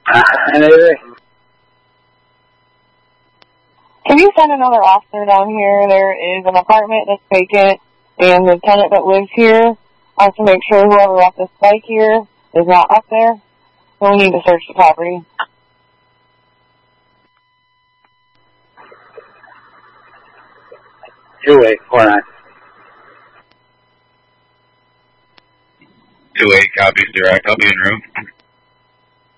Anyway. Can you send another officer down here? There is an apartment that's vacant, and the tenant that lives here wants to make sure whoever left this spike here is not up there. So we need to search the property. 2849. 28 copies direct. I'll be in room.